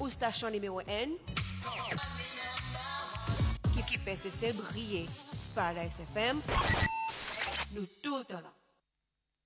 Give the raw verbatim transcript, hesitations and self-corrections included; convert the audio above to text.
pour station numéro un qui fait cesser briller. Paradise F M, nous tout là.